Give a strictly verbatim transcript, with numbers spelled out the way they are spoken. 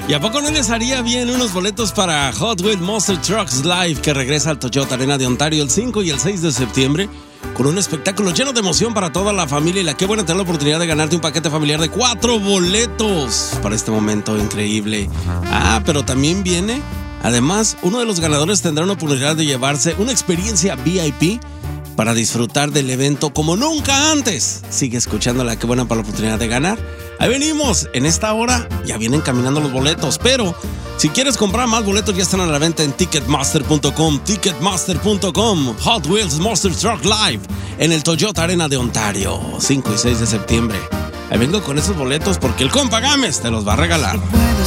¿Y a poco no les haría bien unos boletos para Hot Wheels Monster Trucks Live, que regresa al Toyota Arena de Ontario el cinco y el seis de septiembre? Con un espectáculo lleno de emoción para toda la familia. Y la qué buena tener la oportunidad de ganarte un paquete familiar de cuatro boletos para este momento increíble. Ah, pero también viene, además, uno de los ganadores tendrá una oportunidad de llevarse una experiencia V I P para disfrutar del evento como nunca antes. Sigue escuchando la que buena para la oportunidad de ganar. Ahí venimos, en esta hora ya vienen caminando los boletos, pero si quieres comprar más boletos ya están a la venta en ticketmaster punto com, ticketmaster punto com. Hot Wheels Monster Truck Live en el Toyota Arena de Ontario, cinco y seis de septiembre. Ahí vengo con esos boletos porque el compa Gámez te los va a regalar.